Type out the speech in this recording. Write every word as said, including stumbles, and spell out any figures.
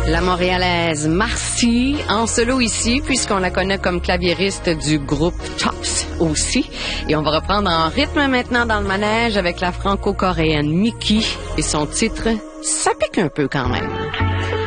La Montréalaise Marcy, en solo ici, puisqu'on la connaît comme claviériste du groupe Tops aussi. Et on va reprendre en rythme maintenant dans le manège avec la franco-coréenne Miki et son titre « Ça pique un peu quand même ».